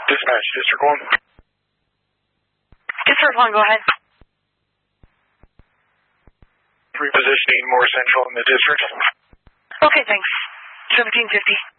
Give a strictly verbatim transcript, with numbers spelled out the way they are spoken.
Dispatch, District one. District one, go ahead. Repositioning more central in the district. Okay, thanks. seventeen fifty.